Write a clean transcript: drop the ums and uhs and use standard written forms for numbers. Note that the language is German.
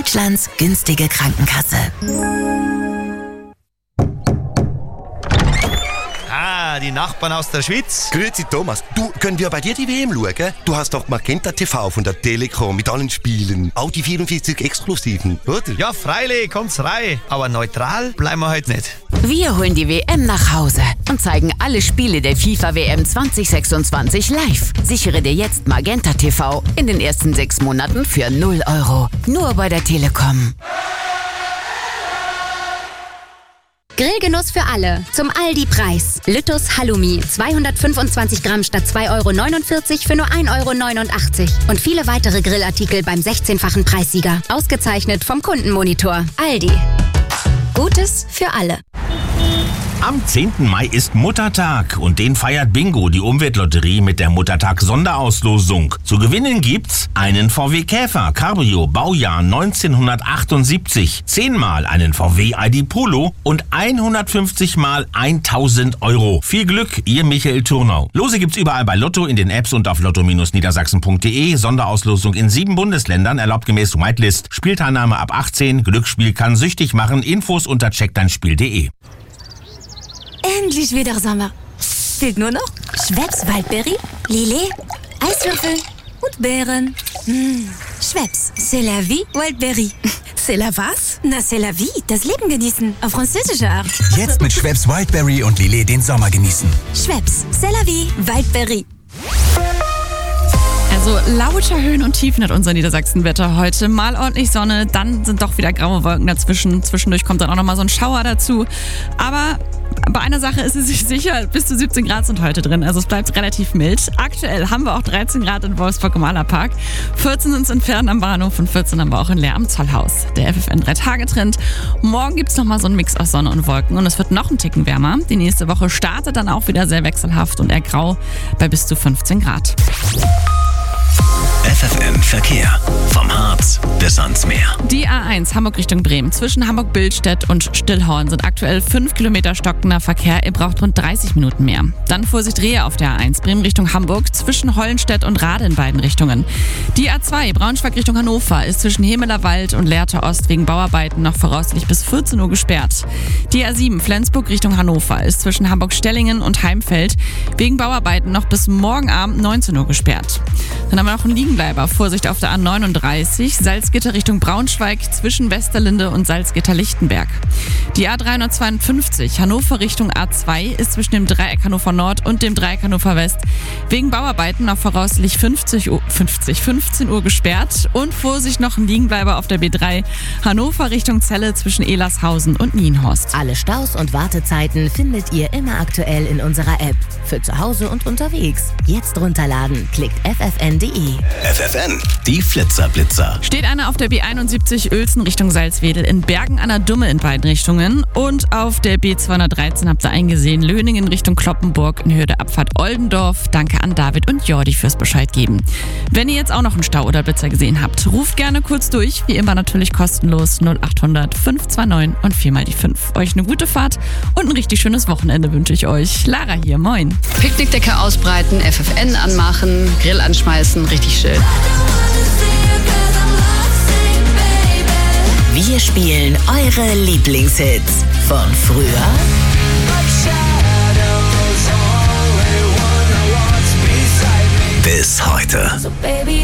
Deutschlands günstige Krankenkasse. Die Nachbarn aus der Schweiz. Grüezi Thomas, du, können wir bei dir die WM schauen? Du hast doch Magenta TV von der Telekom mit allen Spielen. Auch die 44 Exklusiven, oder? Ja, freilich, kommt's rein. Aber neutral bleiben wir heute nicht. Wir holen die WM nach Hause und zeigen alle Spiele der FIFA-WM 2026 live. Sichere dir jetzt Magenta TV in den ersten 6 Monaten für 0 €. Nur bei der Telekom. Grillgenuss für alle. Zum Aldi-Preis. Lüttus Halloumi. 225 Gramm statt 2,49 € für nur 1,89 €. Und viele weitere Grillartikel beim 16-fachen Preissieger. Ausgezeichnet vom Kundenmonitor. Aldi. Gutes für alle. Am 10. Mai ist Muttertag und den feiert Bingo, die Umweltlotterie, mit der Muttertag-Sonderauslosung. Zu gewinnen gibt's einen VW Käfer Cabrio Baujahr 1978, 10-mal einen VW ID Polo und 150 mal 1.000 €. Viel Glück, ihr Michael Turnau. Lose gibt's überall bei Lotto, in den Apps und auf lotto-niedersachsen.de. Sonderauslosung in 7 Bundesländern, erlaubt gemäß Whitelist. Spielteilnahme ab 18, Glücksspiel kann süchtig machen. Infos unter checkdeinspiel.de. Endlich wieder Sommer. Fehlt nur noch Schweppes Waldberry, Lillet, Eiswürfel und Beeren. Schweppes, c'est la vie, Waldberry. C'est la was? Na, c'est la vie, das Leben genießen, auf französische Art. Jetzt mit Schweppes Wildberry und Lillet den Sommer genießen. Schweppes, c'est la vie, Waldberry. Also lauter Höhen und Tiefen hat unser Niedersachsenwetter heute. Mal ordentlich Sonne, dann sind doch wieder graue Wolken dazwischen. Zwischendurch kommt dann auch nochmal so ein Schauer dazu. Aber bei einer Sache ist es sich sicher, bis zu 17 Grad sind heute drin. Also es bleibt relativ mild. Aktuell haben wir auch 13 Grad in Wolfsburg im Malerpark. 14 sind es in Pferden am Bahnhof und 14 haben wir auch in Leer am Zollhaus. Der FFN 3-Tage-Trend. Morgen gibt es nochmal so einen Mix aus Sonne und Wolken und es wird noch einen Ticken wärmer. Die nächste Woche startet dann auch wieder sehr wechselhaft und eher grau bei bis zu 15 Grad. FFN Verkehr. Vom Harz bis ans Meer. Die A1 Hamburg Richtung Bremen. Zwischen Hamburg-Billstedt und Stillhorn sind aktuell 5 Kilometer stockender Verkehr. Ihr braucht rund 30 Minuten mehr. Dann Vorsicht Rehe auf der A1 Bremen Richtung Hamburg. Zwischen Hollenstedt und Rade in beiden Richtungen. Die A2 Braunschweig Richtung Hannover ist zwischen Hemelerwald und Lehrte Ost wegen Bauarbeiten noch voraussichtlich bis 14 Uhr gesperrt. Die A7 Flensburg Richtung Hannover ist zwischen Hamburg-Stellingen und Heimfeld wegen Bauarbeiten noch bis morgen Abend 19 Uhr gesperrt. Dann haben wir noch einen Liegenbleiber. Vorsicht auf der A39, Salzgitter Richtung Braunschweig zwischen Westerlinde und Salzgitter-Lichtenberg. Die A352, Hannover Richtung A2, ist zwischen dem Dreieck Hannover Nord und dem Dreieck Hannover West wegen Bauarbeiten noch voraussichtlich 15 Uhr gesperrt. Und Vorsicht, noch ein Liegenbleiber auf der B3, Hannover Richtung Celle zwischen Elershausen und Nienhorst. Alle Staus und Wartezeiten findet ihr immer aktuell in unserer App. Für zu Hause und unterwegs. Jetzt runterladen, klickt ffn.de. FFN, die Flitzerblitzer. Steht einer auf der B71 Uelzen Richtung Salzwedel, in Bergen an der Dumme in beiden Richtungen. Und auf der B213 habt ihr eingesehen, Löningen Richtung Kloppenburg in Höhe der Abfahrt Oldendorf. Danke an David und Jordi fürs Bescheid geben. Wenn ihr jetzt auch noch einen Stau oder Blitzer gesehen habt, ruft gerne kurz durch. Wie immer natürlich kostenlos 0800 529 und 4 die 5. Euch eine gute Fahrt und ein richtig schönes Wochenende wünsche ich euch. Lara hier, moin. Picknickdecke ausbreiten, FFN anmachen, Grill anschmeißen, richtig schön. Wir spielen eure Lieblingshits von früher Bis heute.